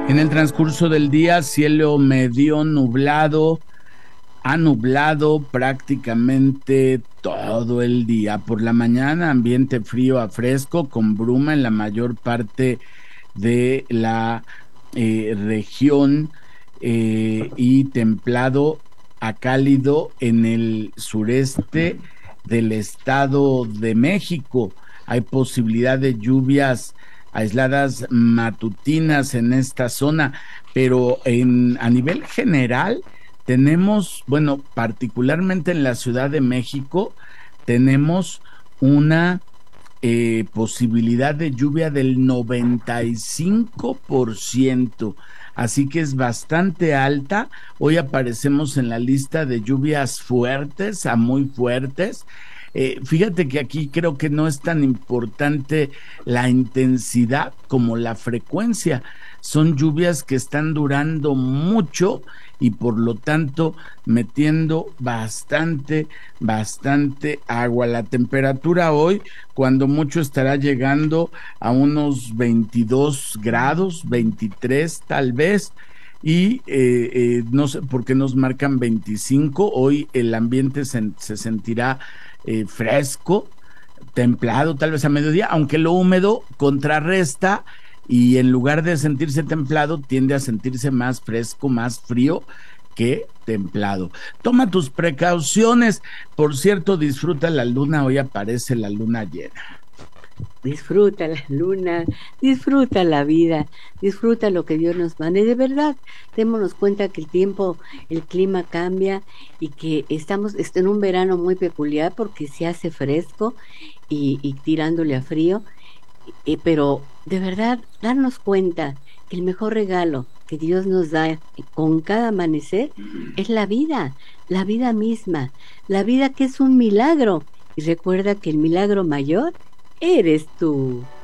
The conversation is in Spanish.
En el transcurso del día, cielo medio nublado, ha nublado prácticamente todo el día. Por la mañana, ambiente frío a fresco, con bruma en la mayor parte de la región y templado a cálido en el sureste del Estado de México. Hay posibilidad de lluvias aisladas matutinas en esta zona, pero a nivel general tenemos, bueno, particularmente en la Ciudad de México, tenemos una posibilidad de lluvia del 95%, así que es bastante alta. Hoy aparecemos en la lista de lluvias fuertes a muy fuertes. Fíjate que aquí creo que no es tan importante la intensidad como la frecuencia. Son lluvias que están durando mucho y por lo tanto metiendo bastante agua. La temperatura hoy, cuando mucho, estará llegando a unos 22 grados, 23 tal vez, y no sé por qué nos marcan 25. Hoy el ambiente se sentirá fresco, templado, tal vez a mediodía, aunque lo húmedo contrarresta y en lugar de sentirse templado, tiende a sentirse más fresco, más frío que templado. Toma tus precauciones. Por cierto, disfruta la luna. Hoy aparece la luna llena. Disfruta la luna, disfruta la vida, disfruta lo que Dios nos manda. Y de verdad, démonos cuenta que el tiempo, el clima cambia y que estamos en un verano muy peculiar porque se hace fresco y tirándole a frío. Pero de verdad, darnos cuenta que el mejor regalo que Dios nos da con cada amanecer es la vida misma, la vida que es un milagro. Y recuerda que el milagro mayor eres tú.